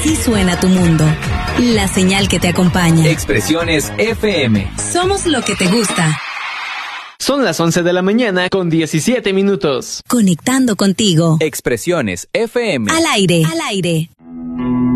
Así suena tu mundo. La señal que te acompaña. Expresiones FM. Somos lo que te gusta. Son las 11 de la mañana con 17 minutos. Conectando contigo. Expresiones FM. Al aire. Al aire.